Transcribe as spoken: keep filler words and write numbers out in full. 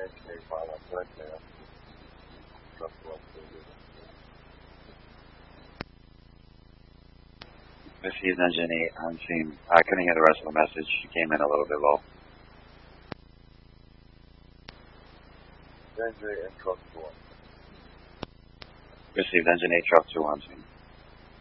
Received engine eight on scene. I couldn't hear the rest of the message. She came in a little bit low. Received engine eight, truck two on scene.